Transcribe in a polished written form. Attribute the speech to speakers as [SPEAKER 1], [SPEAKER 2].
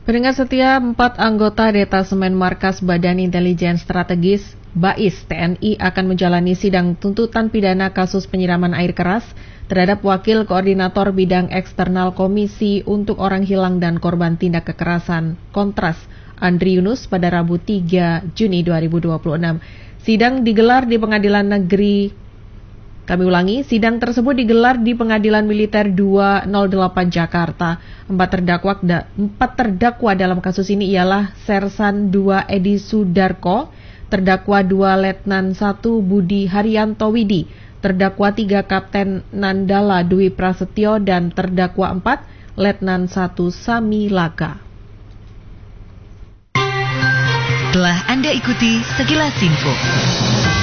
[SPEAKER 1] Pendengar setia, 4 anggota Detasemen Markas Badan Intelijen Strategis BAIS TNI akan menjalani sidang tuntutan pidana kasus penyiraman air keras terhadap Wakil Koordinator Bidang Eksternal Komisi untuk Orang Hilang dan Korban Tindak Kekerasan Kontras Andri Yunus pada Rabu 3 Juni 2026. Sidang digelar di Pengadilan Negeri sidang tersebut digelar di Pengadilan Militer 208 Jakarta. Empat terdakwa dalam kasus ini ialah Sersan 2 Edi Sudarko, terdakwa 2 Letnan 1 Budi Haryanto Widi, terdakwa 3 Kapten Nandala Dwi Prasetyo, dan terdakwa 4 Letnan 1 Sami Laka.
[SPEAKER 2] Telah Anda ikuti Sekilas Info.